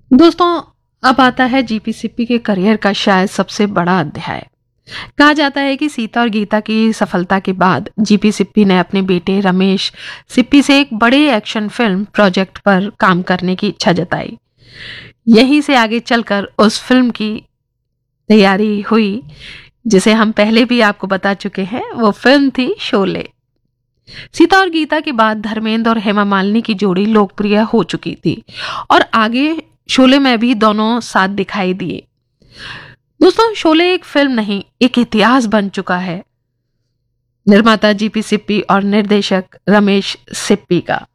दोस्तों, अब आता है जीपी सिप्पी के करियर का शायद सबसे बड़ा अध्याय। कहा जाता है कि सीता और गीता की सफलता के बाद जीपी सिप्पी ने अपने बेटे रमेश सिप्पी से एक बड़े एक्शन फिल्म प्रोजेक्ट पर काम करने की इच्छा जताई। यहीं से आगे चलकर उस फिल्म की तैयारी हुई जिसे हम पहले भी आपको बता चुके हैं। वो फिल्म थी शोले। सीता और गीता के बाद धर्मेंद्र और हेमा मालिनी की जोड़ी लोकप्रिय हो चुकी थी और आगे शोले में भी दोनों साथ दिखाई दिए। दोस्तों, शोले एक फिल्म नहीं, एक इतिहास बन चुका है। निर्माता जीपी सिप्पी और निर्देशक रमेश सिप्पी का।